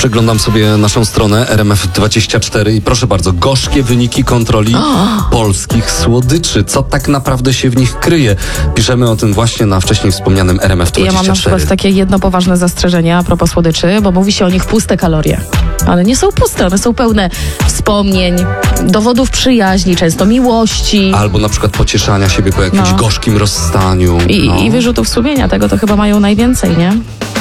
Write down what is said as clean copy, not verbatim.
Przeglądam sobie naszą stronę RMF24 i proszę bardzo, gorzkie wyniki kontroli polskich słodyczy. Co tak naprawdę się w nich kryje? Piszemy o tym właśnie na wcześniej wspomnianym RMF24. Ja mam na przykład takie jedno poważne zastrzeżenie a propos słodyczy, bo mówi się o nich puste kalorie. Ale nie są puste, one są pełne wspomnień, dowodów przyjaźni, często miłości. Albo na przykład pocieszania siebie po jakimś gorzkim rozstaniu. I wyrzutów sumienia, tego to chyba mają najwięcej, nie?